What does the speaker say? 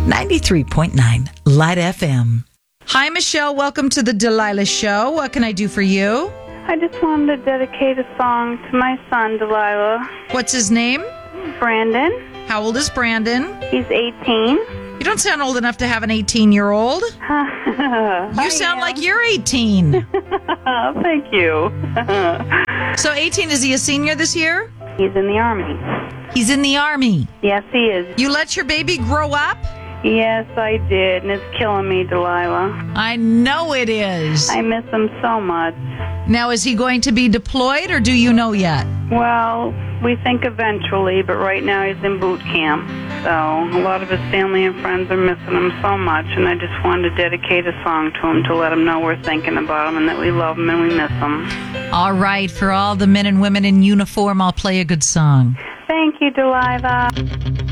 93.9 Light FM. Hi, Michelle. Welcome to the Delilah Show. What can I do for you? I just wanted to dedicate a song to my son, Delilah. What's his name? Brandon. How old is Brandon? He's 18. You don't sound old enough to have an 18-year-old. You sound like you're 18. Thank you. So 18, is he a senior this year? He's in the Army. He's in the Army. Yes, he is. You let your baby grow up? Yes, I did, and it's killing me, Delilah. I know it is. I miss him so much. Now, is he going to be deployed, or do you know yet? Well, we think eventually, but right now he's in boot camp. So a lot of his family and friends are missing him so much, and I just wanted to dedicate a song to him to let him know we're thinking about him and that we love him and we miss him. All right, for all the men and women in uniform, I'll play a good song. Thank you, Delilah.